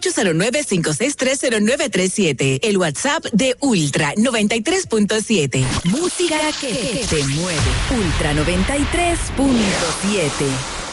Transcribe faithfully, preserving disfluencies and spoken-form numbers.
ocho cero nueve, cinco seis tres, cero nueve tres siete. El WhatsApp de Ultra noventa y tres punto siete. Música que te mueve. Ultra noventa y tres punto siete.